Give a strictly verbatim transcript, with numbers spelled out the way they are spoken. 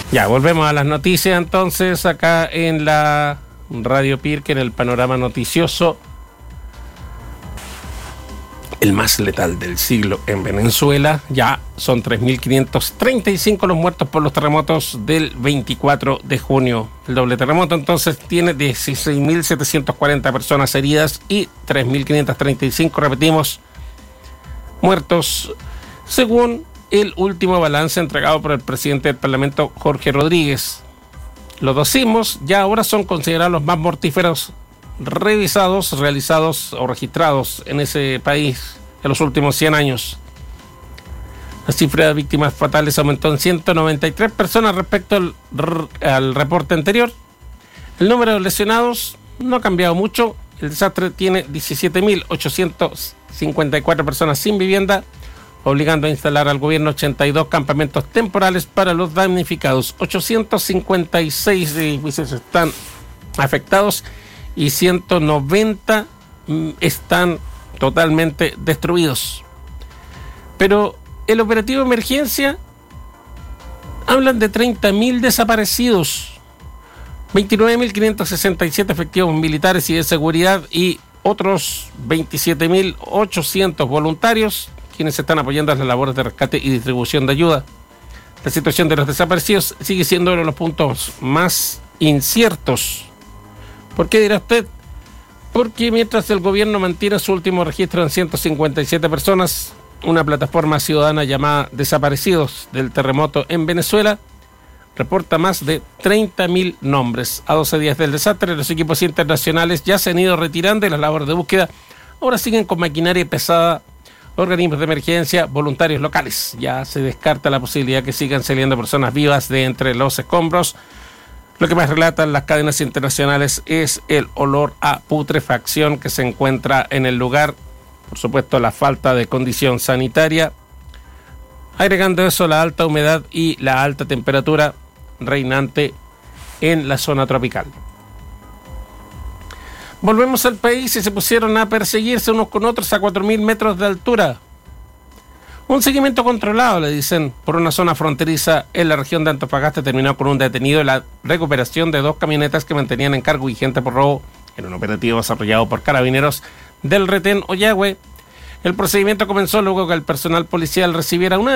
Ya, volvemos a las noticias entonces acá en la Radio Pirque, en el panorama noticioso. El más letal del siglo en Venezuela. Ya son tres mil quinientos treinta y cinco los muertos por los terremotos del veinticuatro de junio. El doble terremoto entonces tiene dieciséis mil setecientas cuarenta personas heridas y tres mil quinientos treinta y cinco, repetimos, muertos, según el último balance entregado por el presidente del Parlamento, Jorge Rodríguez. Los dos sismos ya ahora son considerados los más mortíferos revisados, realizados o registrados en ese país en los últimos cien años. La cifra de víctimas fatales aumentó en ciento noventa y tres personas respecto al, al reporte anterior. El número de lesionados no ha cambiado mucho. El desastre tiene diecisiete mil ochocientas cincuenta y cuatro personas sin vivienda, obligando a instalar al gobierno ochenta y dos campamentos temporales para los damnificados. ochocientos cincuenta y seis edificios están afectados y ciento noventa están totalmente destruidos. Pero el operativo de emergencia hablan de treinta mil desaparecidos, veintinueve mil quinientos sesenta y siete efectivos militares y de seguridad y otros veintisiete mil ochocientos voluntarios quienes están apoyando las labores de rescate y distribución de ayuda. La situación de los desaparecidos sigue siendo uno de los puntos más inciertos. ¿Por qué dirá usted? Porque mientras el gobierno mantiene su último registro en ciento cincuenta y siete personas, una plataforma ciudadana llamada Desaparecidos del Terremoto en Venezuela reporta más de treinta mil nombres. A doce días del desastre, los equipos internacionales ya se han ido retirando y las labores de búsqueda ahora siguen con maquinaria pesada, organismos de emergencia, voluntarios locales. Ya se descarta la posibilidad que sigan saliendo personas vivas de entre los escombros. Lo que más relatan las cadenas internacionales es el olor a putrefacción que se encuentra en el lugar. Por supuesto, la falta de condición sanitaria. Agregando eso, la alta humedad y la alta temperatura reinante en la zona tropical. Volvemos al país y se pusieron a perseguirse unos con otros a cuatro mil metros de altura. Un seguimiento controlado, le dicen, por una zona fronteriza en la región de Antofagasta terminó con un detenido y la recuperación de dos camionetas que mantenían en cargo vigente por robo en un operativo desarrollado por carabineros del retén Ollagüe. El procedimiento comenzó luego que el personal policial recibiera una